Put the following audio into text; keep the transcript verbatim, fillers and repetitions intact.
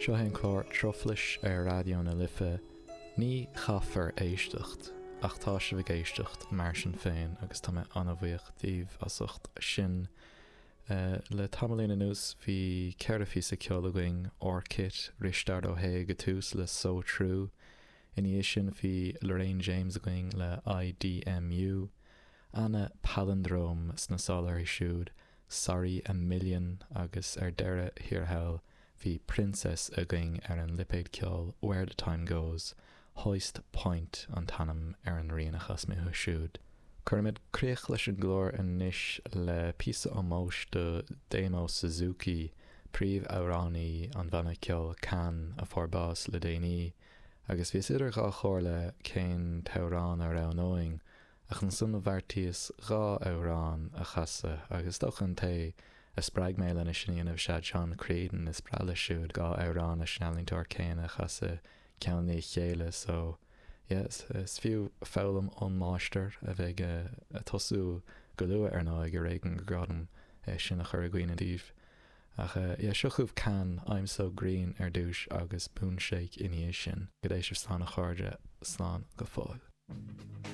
Seo hen chlár troflis ar radio na lifa, ní chafar éistecht, ach tá se bh éistecht mar sin féin agus tá mé anmhaoch díomh asocht sin. Uh, le tamlína nús bhí ceir fi sa ceolagaing Orchid Rishtard O'Hay go tús le So True. Iní sin bhí Lorraine James going le I D M U. Anna Palindrome sna sálar siúd Sorry a Million agus ar deire hiorthel bhí Princess a going ar an lipéid ceol Where the Time Goes, Hoist Point an tanam ar an rianachas mé siúd. Curmid críoch leis an glór an níis le písa ómós de Damo Suzuki príomh áránaí an bhana ceol Can a forbás le déanaí, agus bhí idir gá chóir le cén tehrán ar anóing, ach an sunna bhartíos gá árán a chasa agus dochan té a spraig mé lena sinanamh sé John Creedon is brala siúd gá árán a snellingtóir céin a chasa ceannaí chéile, so yes, is fiú fálam ón máister a bheith uh, a tosú go luath ar ná ag réigen go gradam uh, sin a chur a gcuoine díobh. Ach uh, yeah, seo chuh can I'm So Green ar dúis agus Boonshake iní sin, go éis slán a chuirde slán go fáil.